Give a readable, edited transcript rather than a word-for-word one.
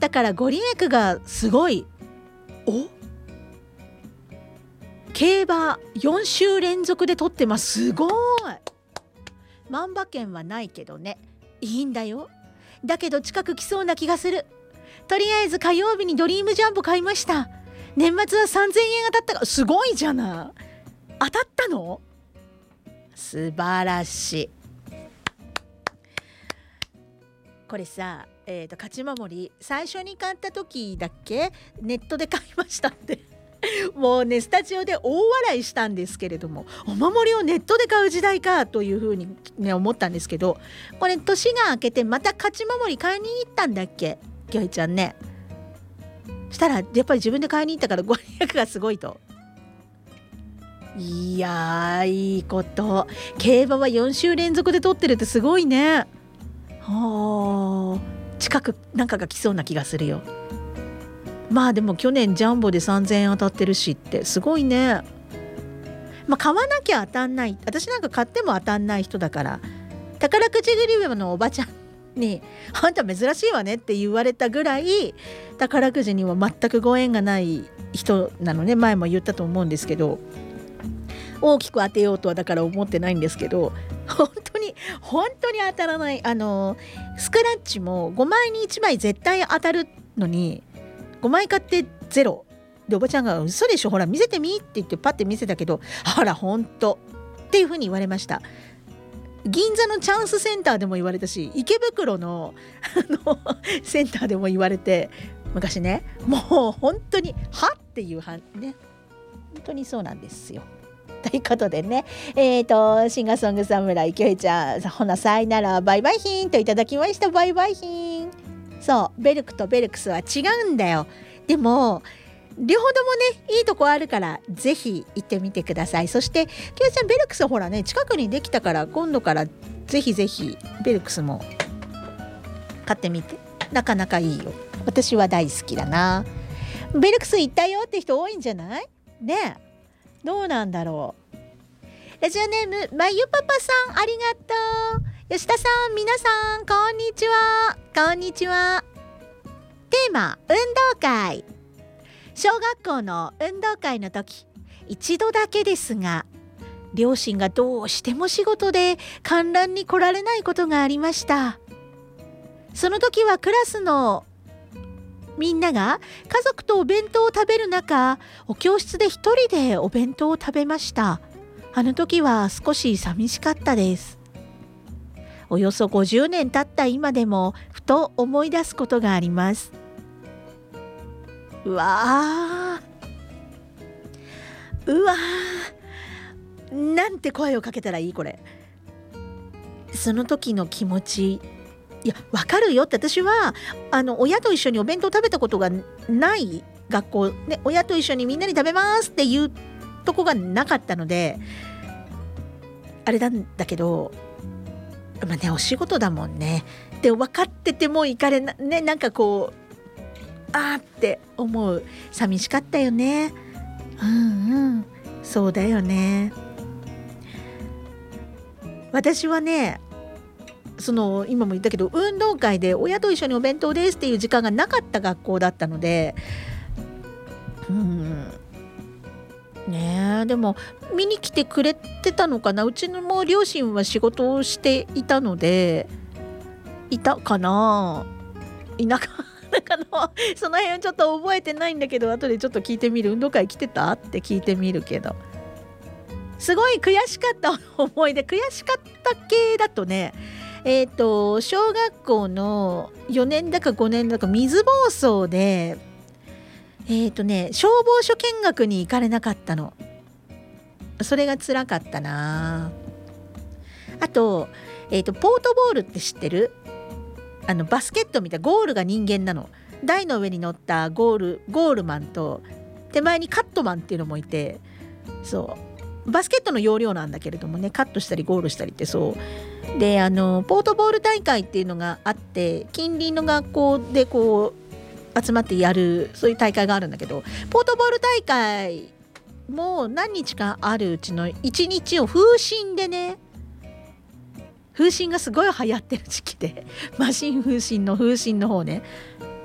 だからご利益がすごい。競馬4週連続で取ってます。すごい。万馬券はないけどね、いいんだよ。だけど近く来そうな気がする。とりあえず火曜日にドリームジャンボ買いました。年末は3000円当たったが、すごいじゃない。当たったの？素晴らしい。これさ、勝ち守り最初に買った時だっけ、ネットで買いましたってもうね、スタジオで大笑いしたんですけれども、お守りをネットで買う時代かというふうにね思ったんですけど、これ年が明けてまた勝ち守り買いに行ったんだっけ、きょいちゃんね。したらやっぱり自分で買いに行ったからご利益がすごいと。いやー、いいこと。競馬は4週連続で取ってるってすごいね。近くなんかが来そうな気がするよ。まあでも去年ジャンボで3000円当たってるしってすごいね。まあ買わなきゃ当たんない。私なんか買っても当たんない人だから、宝くじ売り場のおばちゃんにあんた珍しいわねって言われたぐらい宝くじには全くご縁がない人なのね。前も言ったと思うんですけど、大きく当てようとはだから思ってないんですけど、本当に当たらない。スクラッチも5枚に1枚絶対当たるのに5枚買ってゼロで、おばちゃんが嘘でしょ、ほら見せてみって言ってパッて見せたけど、あら本当っていう風に言われました。銀座のチャンスセンターでも言われたし、池袋のセンターでも言われて、昔ね、もう本当にはっていうね、本当にそうなんですよ。ということでね、シンガーソング侍きょえちゃん、ほなさいならバイバイヒンといただきました。バイバイヒン。そう、ベルクとベルクスは違うんだよ。でも両方ともねいいとこあるから、ぜひ行ってみてください。そしてきょえちゃん、ベルクスほらね近くにできたから、今度からぜひぜひベルクスも買ってみて。なかなかいいよ。私は大好きだな。ベルクス行ったよって人多いんじゃないね。どうなんだろう。ラジオネームまゆパパさん、ありがとう。吉田さん、皆さんこんにちは。こんにちは。テーマ、運動会。小学校の運動会の時、一度だけですが両親がどうしても仕事で観覧に来られないことがありました。その時はクラスのみんなが家族とお弁当を食べる中、お教室で一人でお弁当を食べました。あの時は少し寂しかったです。およそ50年経った今でもふと思い出すことがあります。うわー、なんて声をかけたらいいこれ。その時の気持ち、いやわかるよって。私は親と一緒にお弁当食べたことがない学校で、親と一緒にみんなに食べますっていうとこがなかったのであれなんだけど、まあね、お仕事だもんねで分かってても行かれなね、なんかこうあーって思う。寂しかったよね。そうだよね。私はね、今も言ったけど、運動会で親と一緒にお弁当ですっていう時間がなかった学校だったので、ねえ、でも見に来てくれてたのかな。うちのも両親は仕事をしていたので、いたかな、いなかったかなその辺はちょっと覚えてないんだけど、後でちょっと聞いてみる。運動会来てたって聞いてみるけど、すごい悔しかった思い出。悔しかった系だとね、小学校の4年だか5年だか水暴走で消防署見学に行かれなかったの。それが辛かったな。あと、ポートボールって知ってる？バスケットみたいな、ゴールが人間なの。台の上に乗ったゴールマンと手前にカットマンっていうのもいて、そうバスケットの要領なんだけれどもね、カットしたりゴールしたりって。そうで、ポートボール大会っていうのがあって、近隣の学校でこう集まってやる、そういう大会があるんだけど、ポートボール大会もう何日かあるうちの1日を風神でね、風神がすごい流行ってる時期で、マシン風神の風神の方ね、